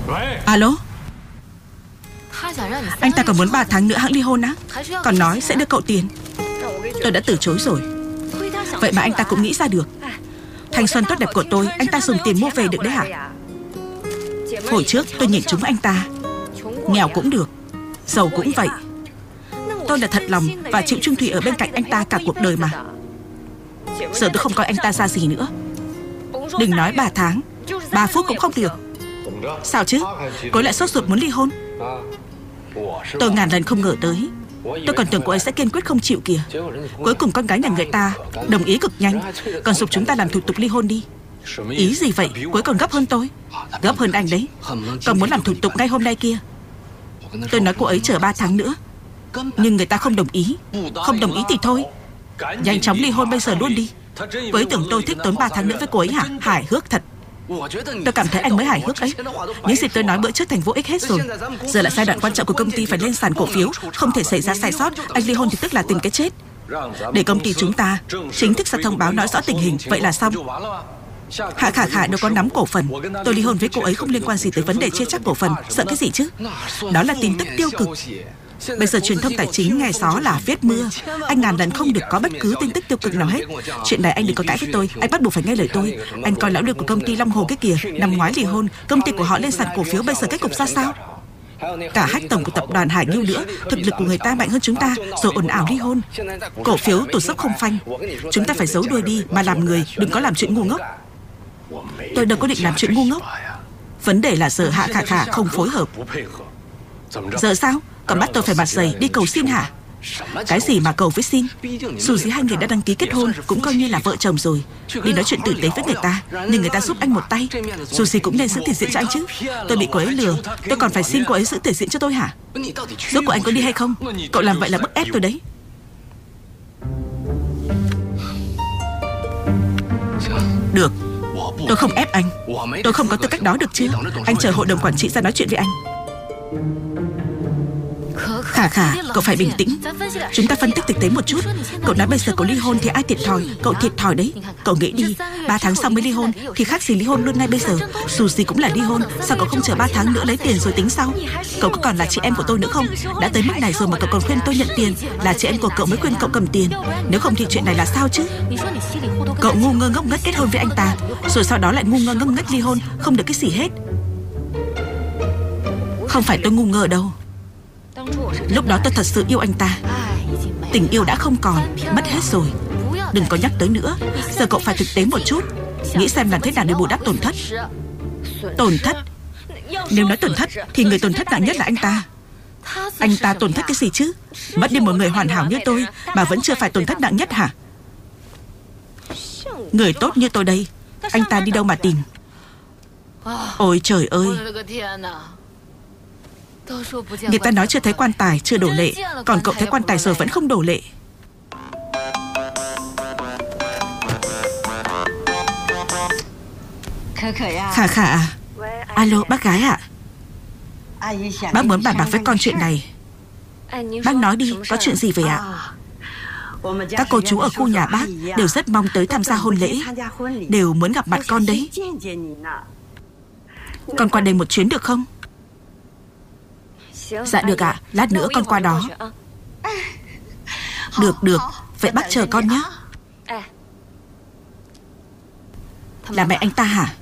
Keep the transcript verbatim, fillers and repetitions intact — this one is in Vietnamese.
Alo. Anh ta còn muốn ba tháng nữa hãng ly hôn á? Còn nói sẽ đưa cậu tiền. Tôi đã từ chối rồi. Vậy mà anh ta cũng nghĩ ra được. Thanh xuân tốt đẹp của tôi anh ta dùng tiền mua về được đấy hả? Hồi trước tôi nhìn chúng anh ta. Nghèo cũng được, giàu cũng vậy. Tôi là thật lòng và chịu chung thủy ở bên cạnh anh ta cả cuộc đời mà. Giờ tôi không coi anh ta ra gì nữa. Đừng nói ba tháng, ba phút cũng không được. Sao chứ? Cô lại sốt ruột muốn ly hôn. Tôi ngàn lần không ngờ tới. Tôi còn tưởng cô ấy sẽ kiên quyết không chịu kìa. Cuối cùng con gái nhà người ta đồng ý cực nhanh, còn giục chúng ta làm thủ tục ly hôn đi. Ý gì vậy? Cuối còn gấp hơn tôi. Gấp hơn anh đấy. Còn muốn làm thủ tục ngay hôm nay kia. Tôi nói cô ấy chờ ba tháng nữa, nhưng người ta không đồng ý. Không đồng ý thì thôi, nhanh chóng ly hôn bây giờ luôn đi. Với tưởng tôi thích tốn ba tháng nữa với cô ấy hả? Hài hước thật. Tôi cảm thấy anh mới hài hước ấy. Những gì tôi nói bữa trước thành vô ích hết rồi. Giờ là giai đoạn quan trọng của công ty phải lên sàn cổ phiếu, không thể xảy ra sai sót. Anh ly hôn thì tức là tìm cái chết. Để công ty chúng ta chính thức ra thông báo nói rõ tình hình, vậy là xong. Hạ Khả Khả đâu có nắm cổ phần. Tôi ly hôn với cô ấy không liên quan gì tới vấn đề chia chác cổ phần. Sợ cái gì chứ? Đó là tin tức tiêu cực. Bây giờ truyền thông tài chính nghe gió là viết mưa. Anh ngàn lần không được có bất cứ tin tức tiêu cực nào hết. Chuyện này anh đừng có cãi với tôi. Anh bắt buộc phải nghe lời tôi. Anh coi lão lược của công ty Long Hồ cái kìa. Năm ngoái ly hôn, công ty của họ lên sàn cổ phiếu, bây giờ kết cục ra sao? Cả hách tổng của tập đoàn Hải Nghiêu nữa. Thực lực của người ta mạnh hơn chúng ta, rồi ồn ào ly hôn. Cổ phiếu tụt dốc không phanh. Chúng ta phải giấu đuôi đi mà làm người, đừng có làm chuyện ngu ngốc. Tôi đâu có định làm chuyện ngu ngốc. Vấn đề là giờ Hạ Khả Khả không phối hợp. Giờ sao? Còn bắt tôi phải mặt dày đi cầu xin hả? Cái gì mà cầu với xin? Dù gì hai người đã đăng ký kết hôn, cũng coi như là vợ chồng rồi. Đi nói chuyện tử tế với người ta, nhưng người ta giúp anh một tay. Dù gì cũng nên giữ thể diện cho anh chứ. Tôi bị cô ấy lừa, tôi còn phải xin cô ấy giữ thể diện cho tôi hả? Rốt của anh có đi hay không? Cậu làm vậy là bức ép tôi đấy. Được, tôi không ép anh. Tôi không có tư cách đó được chưa? Anh chờ hội đồng quản trị ra nói chuyện với anh. Khả Khả, cậu phải bình tĩnh. Chúng ta phân tích thực tế một chút. Cậu nói bây giờ cậu ly hôn thì ai thiệt thòi? Cậu thiệt thòi đấy. Cậu nghĩ đi, ba tháng sau mới ly hôn thì khác gì ly hôn luôn ngay bây giờ. Dù gì cũng là ly hôn, sao cậu không chờ ba tháng nữa lấy tiền rồi tính sau? Cậu có còn là chị em của tôi nữa không? Đã tới mức này rồi mà cậu còn khuyên tôi nhận tiền. Là chị em của cậu mới khuyên cậu cầm tiền. Nếu không thì chuyện này là sao chứ? Cậu ngu ngơ ngốc nghếch kết hôn với anh ta, rồi sau đó lại ngu ngơ ngốc nghếch ly hôn, không được cái gì hết. Không phải tôi ngu ngơ đâu. Lúc đó tôi thật sự yêu anh ta. Tình yêu đã không còn, mất hết rồi. Đừng có nhắc tới nữa. Giờ cậu phải thực tế một chút. Nghĩ xem làm thế nào để bù đắp tổn thất. Tổn thất? Nếu nói tổn thất thì người tổn thất nặng nhất là anh ta. Anh ta tổn thất cái gì chứ? Mất đi một người hoàn hảo như tôi mà vẫn chưa phải tổn thất nặng nhất hả? Người tốt như tôi đây, anh ta đi đâu mà tìm? Ôi trời ơi. Người ta nói chưa thấy quan tài chưa đổ lệ, còn cậu thấy quan tài rồi vẫn không đổ lệ. Khả Khả à? Alo, bác gái ạ. Bác muốn bàn bạc với con chuyện này. Bác nói đi, có chuyện gì vậy ạ? Các cô chú ở khu nhà bác đều rất mong tới tham gia hôn lễ, đều muốn gặp mặt con đấy. Con qua đây một chuyến được không? Dạ được ạ, lát nữa con qua đó. Được được, vậy bác chờ con nhé. Là mẹ anh ta hả?